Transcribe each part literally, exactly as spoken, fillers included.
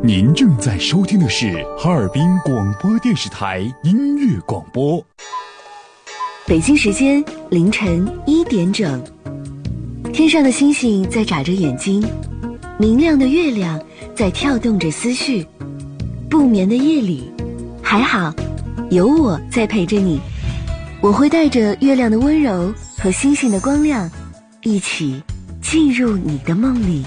您正在收听的是哈尔滨广播电视台音乐广播。 北京时间凌晨一点整，天上的星星在眨着眼睛，明亮的月亮在跳动着思绪。不眠的夜里，还好有我在陪着你，我会带着月亮的温柔和星星的光亮，一起进入你的梦里。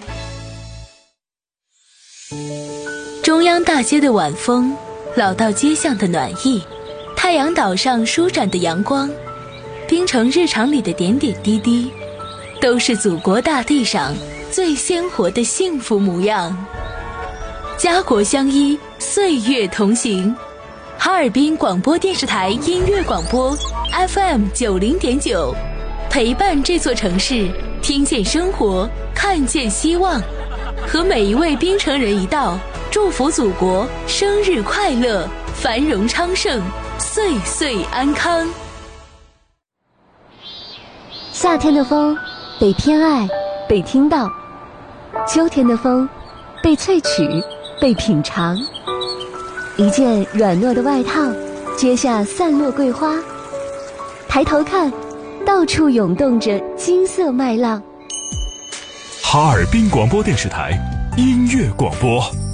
中央大街的晚风，老道街巷的暖意，太阳岛上舒展的阳光，滨城日常里的点点滴滴，都是祖国大地上最鲜活的幸福模样。家国相依，岁月同行。哈尔滨广播电视台音乐广播 F M 九零点九，陪伴这座城市，听见生活，看见希望，和每一位滨城人一道，祝福祖国生日快乐，繁荣昌盛，岁岁安康。 夏天的风被偏爱，被听到；秋天的风被萃取，被品尝。一件软糯的外套，接下散落桂花。抬头看，到处涌动着金色麦浪。 哈尔滨广播电视台音乐广播。